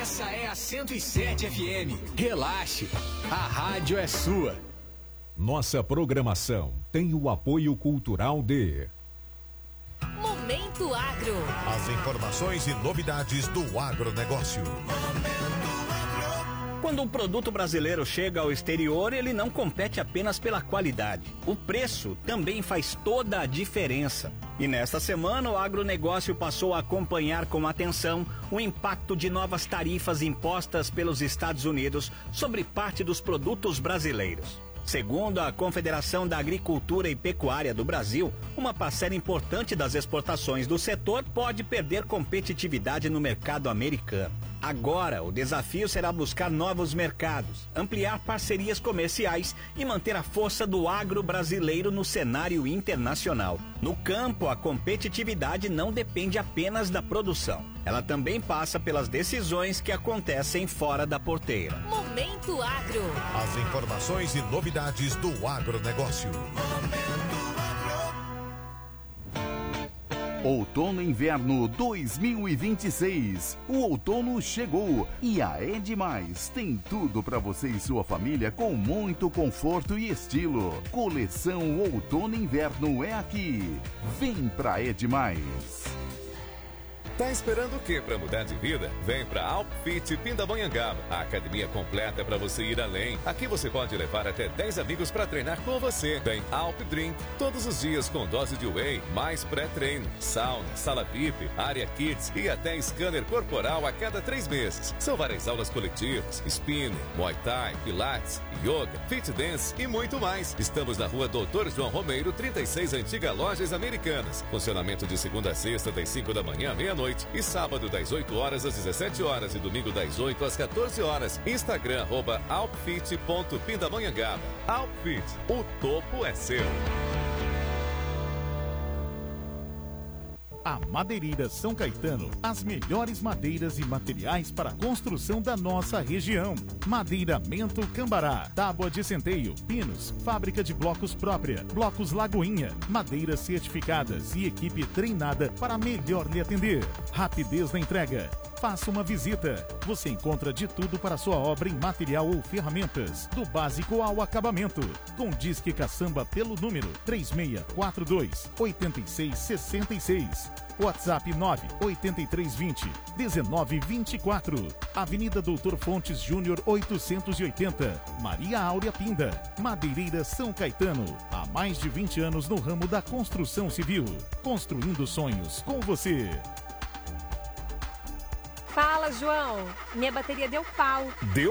Essa é a 107 FM. Relaxe, a rádio é sua. Nossa programação tem o apoio cultural de Momento Agro. As informações e novidades do agronegócio. Quando um produto brasileiro chega ao exterior, ele não compete apenas pela qualidade. O preço também faz toda a diferença. E nesta semana, o agronegócio passou a acompanhar com atenção o impacto de novas tarifas impostas pelos Estados Unidos sobre parte dos produtos brasileiros. Segundo a Confederação da Agricultura e Pecuária do Brasil, uma parcela importante das exportações do setor pode perder competitividade no mercado americano. Agora, o desafio será buscar novos mercados, ampliar parcerias comerciais e manter a força do agro brasileiro no cenário internacional. No campo, a competitividade não depende apenas da produção. Ela também passa pelas decisões que acontecem fora da porteira. Momento Agro. As informações e novidades do agronegócio. Outono e Inverno 2026. O outono chegou e a Edmais tem tudo para você e sua família com muito conforto e estilo. Coleção Outono e Inverno é aqui. Vem pra Edmais. Tá esperando o quê para mudar de vida? Vem para Alpfit Pindamonhangaba, a academia completa para você ir além. Aqui você pode levar até 10 amigos para treinar com você. Tem Alp Drink todos os dias com dose de whey, mais pré-treino, sauna, sala VIP, área kids e até scanner corporal a cada 3 meses. São várias aulas coletivas, spinning, muay thai, pilates, yoga, fit dance e muito mais. Estamos na rua Doutor João Romeiro, 36, Antiga Lojas Americanas. Funcionamento de segunda a sexta, das 5 da manhã à meia-noite. E sábado das 8 horas às 17 horas e domingo das 8 às 14 horas. Instagram @alpfit.pindamonhangaba. Alpfit, o topo é seu. A Madeireira São Caetano, as melhores madeiras e materiais para a construção da nossa região. Madeiramento Cambará, tábua de centeio, pinos, fábrica de blocos própria, blocos Lagoinha, madeiras certificadas e equipe treinada para melhor lhe atender. Rapidez na entrega. Faça uma visita. Você encontra de tudo para sua obra em material ou ferramentas, do básico ao acabamento. Com Disque Caçamba pelo número 3642-8666. WhatsApp 98320-1924. Avenida Doutor Fontes Júnior 880. Maria Áurea Pinda. Madeireira São Caetano. Há mais de 20 anos no ramo da construção civil. Construindo sonhos com você. Fala, João. Minha bateria deu pau. Deu